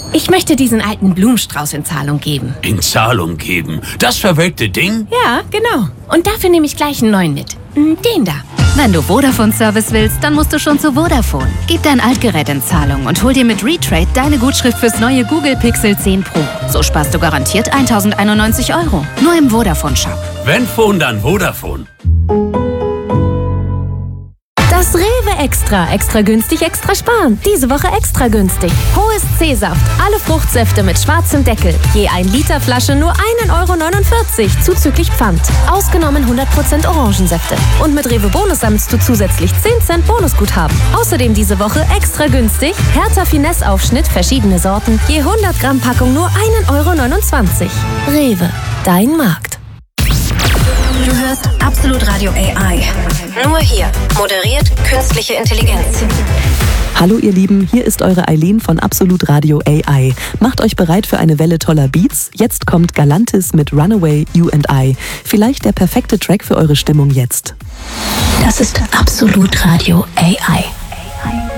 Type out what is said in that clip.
Ich möchte diesen alten Blumenstrauß in Zahlung geben. In Zahlung geben? Das verwelkte Ding? Ja, genau. Und dafür nehme ich gleich einen neuen mit. Den da. Wenn du Vodafone-Service willst, dann musst du schon zu Vodafone. Gib dein Altgerät in Zahlung und hol dir mit Retrade deine Gutschrift fürs neue Google Pixel 10 Pro. So sparst du garantiert 1.091 €. Nur im Vodafone-Shop. Wenn Phone, dann Vodafone. Das Rewe Extra. Extra günstig, extra sparen. Diese Woche extra günstig. Hohes C-Saft. Alle Fruchtsäfte mit schwarzem Deckel. Je 1 Liter Flasche nur 1,49 € zuzüglich Pfand. Ausgenommen 100% Orangensäfte. Und mit Rewe Bonus sammelst du zusätzlich 10 Cent Bonusguthaben. Außerdem diese Woche extra günstig. Hertha Finesse Aufschnitt, verschiedene Sorten. Je 100 Gramm Packung nur 1,29 €. Rewe. Dein Markt. Du hörst Absolut Radio AI. Nur hier. Moderiert künstliche Intelligenz. Hallo ihr Lieben, hier ist eure Eileen von Absolut Radio AI. Macht euch bereit für eine Welle toller Beats. Jetzt kommt Galantis mit Runaway, You and I. Vielleicht der perfekte Track für eure Stimmung jetzt. Das ist Absolut Radio AI.